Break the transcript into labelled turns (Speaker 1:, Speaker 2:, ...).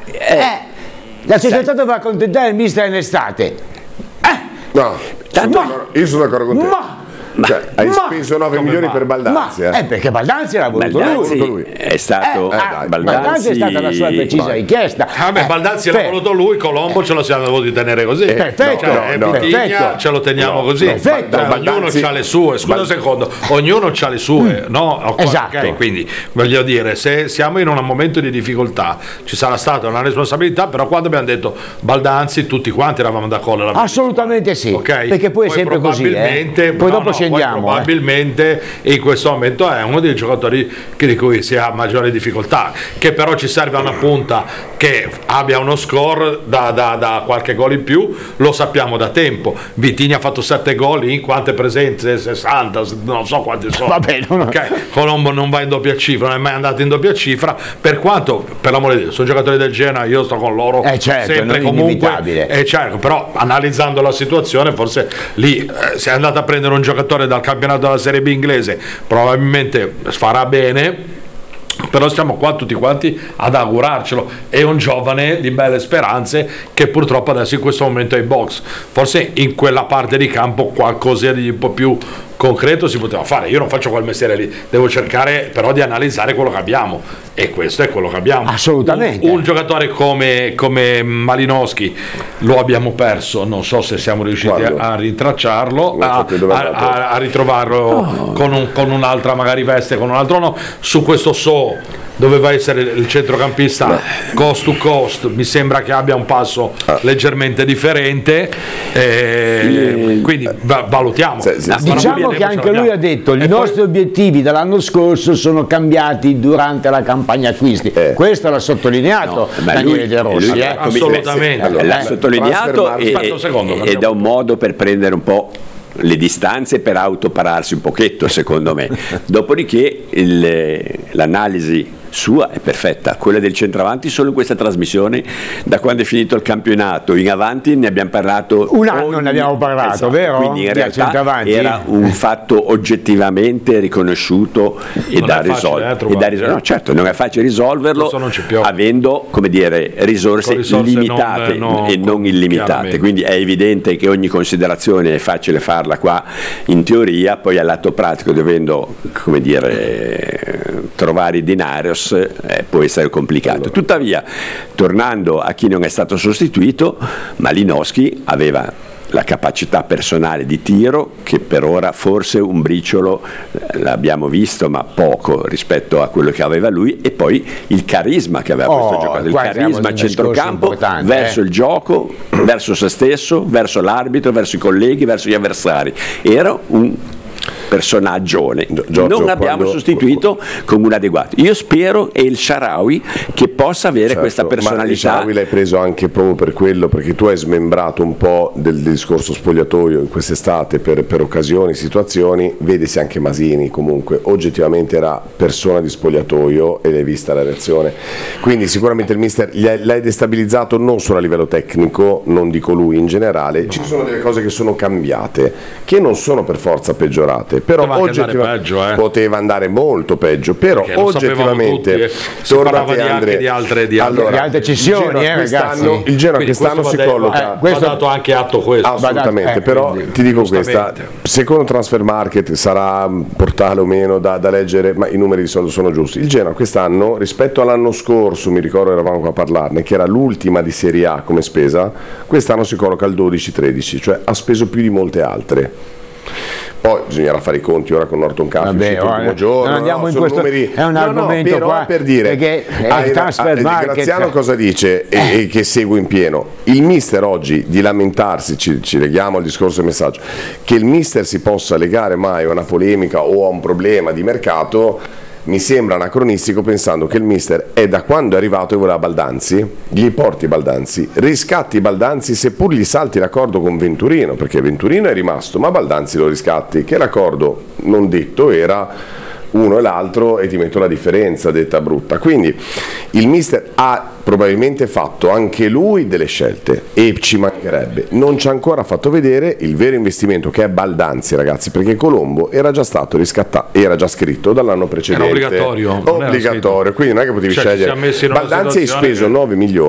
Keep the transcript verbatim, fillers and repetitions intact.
Speaker 1: Eh, eh, la società doveva accontentare il mister in estate. Eh,
Speaker 2: no,
Speaker 1: tanto,
Speaker 2: ma, io sono d'accordo con te.
Speaker 1: Ma,
Speaker 2: Cioè, hai
Speaker 1: ma,
Speaker 2: speso nove milioni
Speaker 3: va?
Speaker 2: per Baldanzi,
Speaker 1: ma,
Speaker 2: eh?
Speaker 1: eh, perché Baldanzi era voluto
Speaker 3: Baldanzi
Speaker 1: lui.
Speaker 2: lui.
Speaker 3: è stato
Speaker 1: Eh,
Speaker 3: eh,
Speaker 1: ah,
Speaker 3: Baldanzi,
Speaker 1: Baldanzi è stata la sua precisa
Speaker 3: vai.
Speaker 1: richiesta.
Speaker 4: Ah, beh,
Speaker 1: Eh,
Speaker 4: Baldanzi l'ha
Speaker 1: per-
Speaker 4: voluto lui, Colombo ce lo siamo dovuti tenere così.
Speaker 1: Perfetto,
Speaker 4: Cioè,
Speaker 2: no, no,
Speaker 4: Vitigna
Speaker 1: perfetto.
Speaker 4: ce lo teniamo
Speaker 2: No,
Speaker 4: così.
Speaker 2: no,
Speaker 1: perfetto.
Speaker 4: Cioè, ognuno
Speaker 2: Baldanzi-
Speaker 4: ha le sue. Scusa
Speaker 2: Bal-
Speaker 4: un secondo, ognuno ha le sue, no? Ok,
Speaker 1: Esatto.
Speaker 4: quindi voglio dire, se siamo in un momento di difficoltà, ci sarà stata una responsabilità, però quando abbiamo detto Baldanzi, tutti quanti eravamo d'accordo.
Speaker 1: Assolutamente sì,
Speaker 4: Ok?
Speaker 1: perché poi è sempre così, eh.
Speaker 4: probabilmente-
Speaker 1: Poi
Speaker 4: no,
Speaker 1: dopo
Speaker 4: no,
Speaker 1: scendiamo.
Speaker 4: poi probabilmente in questo momento è uno dei giocatori che- di cui si ha maggiore difficoltà, che però ci serve una punta che abbia uno score da, da- da qualche gol in più, lo sappiamo da tempo. Vitigna ha fatto sette gol in quante presenze? sessanta, non so quante sono.
Speaker 1: Vabbè, non-
Speaker 4: Ok, Colombo non va in doppia cifra, non è mai andato in doppia cifra, per quanto, per l'amore di Dio, sono giocatori del Genoa, io sto con loro
Speaker 1: Eh, certo,
Speaker 4: sempre
Speaker 1: non è
Speaker 4: comunque,
Speaker 1: inevitabile.
Speaker 4: eh, certo, però analizzando la situazione forse lì eh, se è andato a prendere un giocatore dal campionato della Serie B inglese probabilmente farà bene, però siamo qua tutti quanti ad augurarcelo. È un giovane di belle speranze che purtroppo adesso in questo momento è in box, forse in quella parte di campo qualcosa di un po' più concreto si poteva fare. Io non faccio quel mestiere lì, devo cercare però di analizzare quello che abbiamo, e questo è quello che abbiamo.
Speaker 1: Assolutamente.
Speaker 4: Un, un giocatore come, come Malinowski lo abbiamo perso, non so se siamo riusciti
Speaker 2: Quando?
Speaker 4: a, a rintracciarlo,
Speaker 2: Non so
Speaker 4: a,
Speaker 2: più dove è
Speaker 4: a-
Speaker 2: andato.
Speaker 4: a- a ritrovarlo
Speaker 1: Oh.
Speaker 4: con, un- con un'altra magari veste, con un altro no. Su questo So doveva essere il centrocampista cost to cost, mi sembra che abbia un passo
Speaker 2: Ah.
Speaker 4: leggermente differente, eh, quindi va- valutiamo.
Speaker 2: Se- se-
Speaker 1: Diciamo che anche lui ha detto i
Speaker 4: E poi-
Speaker 1: nostri obiettivi dall'anno scorso sono cambiati durante la campagna acquisti.
Speaker 2: Eh.
Speaker 1: Questo l'ha sottolineato
Speaker 3: No, ma
Speaker 1: Daniele
Speaker 3: lui-
Speaker 1: De Rossi.
Speaker 3: lui-
Speaker 1: eh.
Speaker 3: come-
Speaker 4: Assolutamente.
Speaker 3: Allora, l'ha
Speaker 2: Eh,
Speaker 3: sottolineato
Speaker 2: transfer
Speaker 3: e,
Speaker 4: Aspetta un secondo,
Speaker 3: ed è un modo per prendere un po' le distanze, per autopararsi un pochetto, secondo me. Dopodiché il- l'analisi sua è perfetta, quella del centravanti solo in questa trasmissione, da quando è finito il campionato in avanti ne abbiamo parlato
Speaker 1: Un anno
Speaker 3: ogni-
Speaker 1: ne abbiamo parlato,
Speaker 3: esatto,
Speaker 1: vero?
Speaker 3: quindi in
Speaker 1: Di
Speaker 3: realtà
Speaker 1: centravanti?
Speaker 3: era un fatto oggettivamente riconosciuto e
Speaker 4: Non
Speaker 3: da
Speaker 4: è facile,
Speaker 3: risolvere,
Speaker 4: eh,
Speaker 3: e
Speaker 4: trovarlo.
Speaker 3: da risol- no, certo non è facile risolverlo
Speaker 4: Questo non ci piove.
Speaker 3: avendo, come dire, risorse,
Speaker 4: Con risorse
Speaker 3: limitate
Speaker 4: non- non-
Speaker 3: e non illimitate,
Speaker 4: chiaramente.
Speaker 3: quindi è evidente che ogni considerazione è facile farla qua in teoria, poi all'atto pratico dovendo, come dire, trovare i dinarios eh, può essere complicato. Tuttavia, tornando a chi non è stato sostituito, Malinowski aveva la capacità personale di tiro, che per ora forse un briciolo eh, l'abbiamo visto, ma poco rispetto a quello che aveva lui, e poi il carisma che aveva
Speaker 1: Oh,
Speaker 3: questo giocatore, il
Speaker 1: qua siamo
Speaker 3: carisma
Speaker 1: in
Speaker 3: a
Speaker 1: un discorso
Speaker 3: centrocampo
Speaker 1: importante,
Speaker 3: verso
Speaker 1: eh.
Speaker 3: il gioco, verso se stesso, verso l'arbitro, verso i colleghi, verso gli avversari. Era un personaggione,
Speaker 2: Giorgio,
Speaker 3: non abbiamo
Speaker 2: quando-
Speaker 3: sostituito con un adeguato. Io spero e il Shaarawy che possa avere
Speaker 2: Certo,
Speaker 3: questa
Speaker 2: ma il
Speaker 3: personalità.
Speaker 2: Shaarawy l'hai preso anche proprio per quello, perché tu hai smembrato un po' del discorso spogliatoio in quest'estate per, per occasioni, situazioni. Vedesi anche Masini, comunque oggettivamente era persona di spogliatoio e l'hai vista la reazione, quindi sicuramente il mister gli hai- l'hai destabilizzato non solo a livello tecnico, non dico lui, in generale ci sono delle cose che sono cambiate, che non sono per forza peggiorate, però
Speaker 4: Poteva anche andare
Speaker 2: oggettiva-
Speaker 4: peggio, eh.
Speaker 2: poteva andare molto peggio, però
Speaker 4: Perché lo sapevamo
Speaker 2: oggettivamente
Speaker 4: tutti, eh. Si
Speaker 2: torna
Speaker 4: parlava
Speaker 2: te,
Speaker 4: di anche
Speaker 2: Andre.
Speaker 4: di altre- di altre-
Speaker 2: Allora,
Speaker 1: di altre
Speaker 2: il
Speaker 1: cessioni,
Speaker 2: Genoa
Speaker 1: eh,
Speaker 2: quest'anno-
Speaker 1: ragazzi.
Speaker 2: il Genoa
Speaker 4: Quindi
Speaker 2: quest'anno
Speaker 4: questo
Speaker 2: si
Speaker 4: va de-
Speaker 2: colloca
Speaker 4: va-
Speaker 1: questo-
Speaker 4: va dato anche atto questo.
Speaker 2: assolutamente,
Speaker 1: eh,
Speaker 2: però
Speaker 4: quindi,
Speaker 2: ti dico questa,
Speaker 4: giustamente.
Speaker 2: secondo Transfer Market sarà un portale o meno da, da leggere, ma i numeri di solito sono giusti. Il Genoa quest'anno rispetto all'anno scorso, mi ricordo eravamo qua a parlarne, che era l'ultima di Serie A come spesa, quest'anno si colloca al dodici tredici, cioè ha speso più di molte altre. Poi bisognerà fare i conti ora con Norton Cup
Speaker 1: Vabbè,
Speaker 2: uscito l'ultimo
Speaker 1: eh,
Speaker 2: giorno,
Speaker 1: non andiamo
Speaker 2: no,
Speaker 1: in
Speaker 2: sono
Speaker 1: questo-
Speaker 2: numeri,
Speaker 1: è un
Speaker 2: no, no,
Speaker 1: argomento
Speaker 2: però
Speaker 1: qua,
Speaker 2: per dire,
Speaker 1: perché è il
Speaker 2: hai-
Speaker 1: transfer
Speaker 2: hai-
Speaker 1: market,
Speaker 2: Graziano
Speaker 1: cioè-
Speaker 2: cosa dice e, e che segue in pieno? Il mister oggi di lamentarsi, ci, ci leghiamo al discorso del messaggio, che il mister si possa legare mai a una polemica o a un problema di mercato mi sembra anacronistico, pensando che il mister è da quando è arrivato e voleva Baldanzi, gli porti Baldanzi, riscatti Baldanzi seppur gli salti l'accordo con Venturino, perché Venturino è rimasto ma Baldanzi lo riscatti, che l'accordo non detto era uno e l'altro e ti metto la differenza detta brutta. Quindi il mister ha probabilmente fatto anche lui delle scelte e ci mancherebbe, non ci ha ancora fatto vedere il vero investimento che è Baldanzi, ragazzi, perché Colombo era già stato riscattato, era già scritto dall'anno precedente,
Speaker 4: Era obbligatorio, non era
Speaker 2: obbligatorio,
Speaker 4: scritto.
Speaker 2: quindi non è che potevi
Speaker 4: Cioè, ci
Speaker 2: scegliere.
Speaker 4: siamo messi in una
Speaker 2: Baldanzi hai
Speaker 4: situazione
Speaker 2: speso
Speaker 4: che-
Speaker 2: nove milioni